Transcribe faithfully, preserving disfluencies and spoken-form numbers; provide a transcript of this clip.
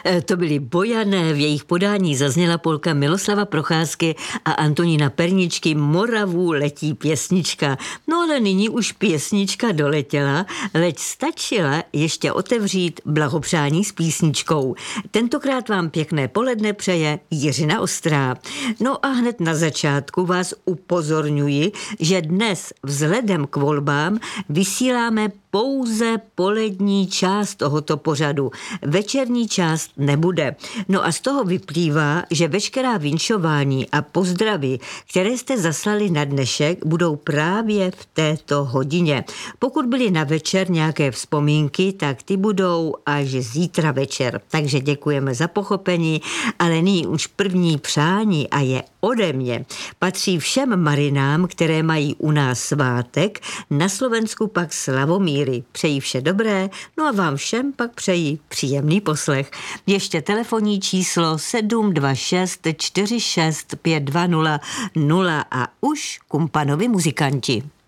To byly Bojané, v jejich podání zazněla polka Miloslava Procházky a Antonína Perničky Moravu letí pěsnička. No ale nyní už pěsnička doletěla, leč stačila ještě otevřít blahopřání s písničkou. Tentokrát vám pěkné poledne přeje Jiřina Ostrá. No a hned na začátku vás upozorňuji, že dnes vzhledem k volbám vysíláme pouze polední část tohoto pořadu. Večerní část nebude. No a z toho vyplývá, že veškerá vinšování a pozdravy, které jste zaslali na dnešek, budou právě v této hodině. Pokud byly na večer nějaké vzpomínky, tak ty budou až zítra večer. Takže děkujeme za pochopení, ale nyní už první přání a je ode mě. Patří všem Marinám, které mají u nás svátek, na Slovensku pak Slavomíry. Přeji vše dobré, no a vám všem pak přeji příjemný poslech. Ještě telefonní číslo sedm dva šest čtyři šest pět dva nula nula a už Kumpanovi muzikanti.